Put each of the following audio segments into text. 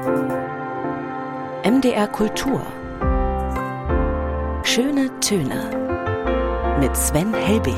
MDR Kultur. Schöne Töne mit Sven Helbig.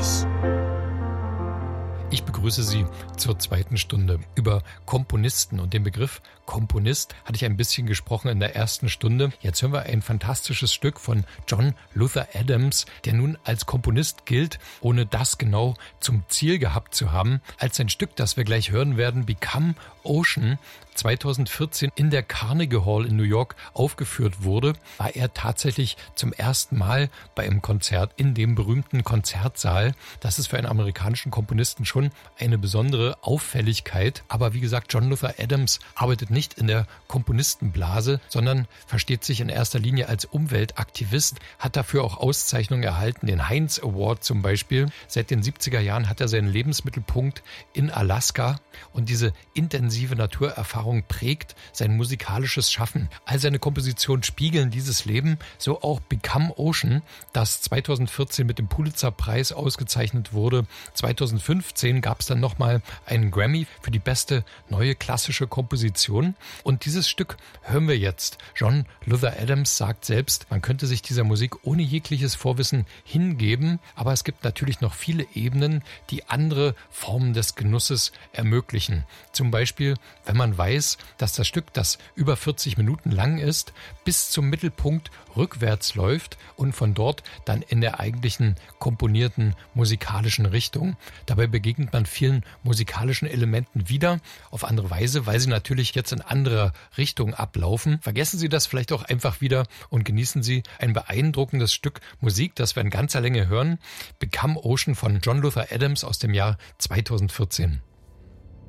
Ich begrüße Sie zur zweiten Stunde. Über Komponisten und den Begriff Komponist hatte ich ein bisschen gesprochen in der ersten Stunde. Jetzt hören wir ein fantastisches Stück von John Luther Adams, der nun als Komponist gilt, ohne das genau zum Ziel gehabt zu haben. Als ein Stück, das wir gleich hören werden, Become Ocean, 2014 in der Carnegie Hall in New York aufgeführt wurde, war er tatsächlich zum ersten Mal bei einem Konzert in dem berühmten Konzertsaal. Das ist für einen amerikanischen Komponisten schon eine besondere Auffälligkeit. Aber wie gesagt, John Luther Adams arbeitet nicht in der Komponistenblase, sondern versteht sich in erster Linie als Umweltaktivist, hat dafür auch Auszeichnungen erhalten, den Heinz Award zum Beispiel. Seit den 70er Jahren hat er seinen Lebensmittelpunkt in Alaska und diese intensive Naturerfahrung prägt sein musikalisches Schaffen. All seine Kompositionen spiegeln dieses Leben, so auch Become Ocean, das 2014 mit dem Pulitzer-Preis ausgezeichnet wurde. 2015 gab es dann nochmal einen Grammy für die beste neue klassische Komposition. Und dieses Stück hören wir jetzt. John Luther Adams sagt selbst, man könnte sich dieser Musik ohne jegliches Vorwissen hingeben, aber es gibt natürlich noch viele Ebenen, die andere Formen des Genusses ermöglichen. Zum Beispiel, wenn man weiß, dass das Stück, das über 40 Minuten lang ist, bis zum Mittelpunkt rückwärts läuft und von dort dann in der eigentlichen komponierten musikalischen Richtung. Dabei begegnet man vielen musikalischen Elementen wieder, auf andere Weise, weil sie natürlich jetzt in anderer Richtung ablaufen. Vergessen Sie das vielleicht auch einfach wieder und genießen Sie ein beeindruckendes Stück Musik, das wir in ganzer Länge hören. Become Ocean von John Luther Adams aus dem Jahr 2014.